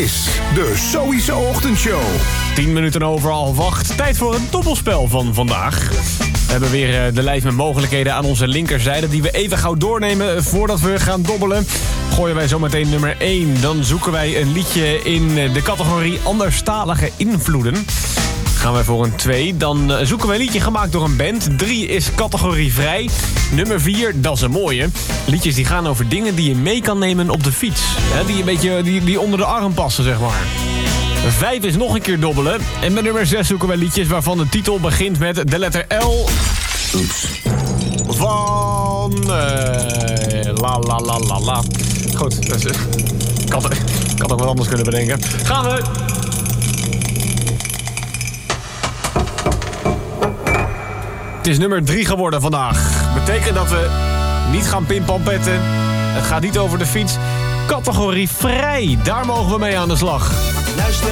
is de Sowieso Ochtendshow. 10 minuten over 7:30. Tijd voor het dobbelspel van vandaag. We hebben weer de lijst met mogelijkheden aan onze linkerzijde... die we even gauw doornemen voordat we gaan dobbelen. Gooien wij zometeen nummer 1. Dan zoeken wij een liedje in de categorie anderstalige invloeden. Gaan wij voor een 2. Dan zoeken we een liedje gemaakt door een band. 3 is categorievrij. Nummer 4, dat is een mooie. Liedjes die gaan over dingen die je mee kan nemen op de fiets. Die een beetje die onder de arm passen, zeg maar. 5 is nog een keer dobbelen. En met nummer 6 zoeken wij liedjes waarvan de titel begint met de letter L. Oeps. Van... la. Goed, dus, ik had ook wat anders kunnen bedenken. Gaan we! Het is nummer 3 geworden vandaag. Betekent dat we niet gaan pimpampetten. Het gaat niet over de fiets. Categorie vrij, daar mogen we mee aan de slag.